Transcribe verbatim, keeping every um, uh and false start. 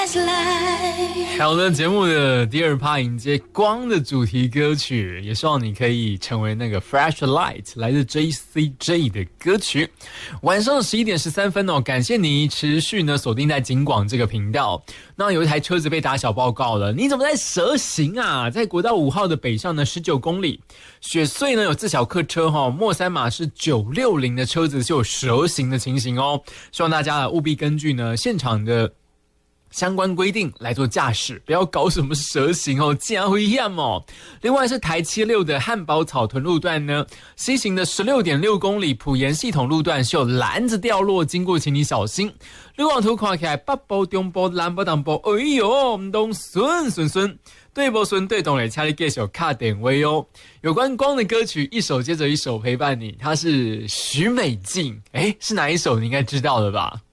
好的，节目的第二趴迎接光的主题歌曲，也希望你可以成为那个 Flashlight 来自 J C J 的歌曲。晚上十一点十三分哦，感谢你持续呢锁定在警广这个频道。那有一台车子被打小报告了，你怎么在蛇行啊？在国道五号的北上呢十九公里，雪隧呢有自小客车哈、哦，末三码是九六零的车子就有蛇行的情形哦，希望大家务必根据呢现场的相关规定来做驾驶，不要搞什么蛇行哦，这样会一样哦。另外是台七六的汉宝草屯路段呢，西行的 十六点六公里埔盐系统路段是有篮子掉落，经过请你小心。路网图看起来北部、中部、南部、东部，哎呦，唔通顺顺顺，对不顺对懂嘞，请你继续卡点位哦。有关光的歌曲，一首接着一首陪伴你，它是许美静，哎，是哪一首？你应该知道了吧？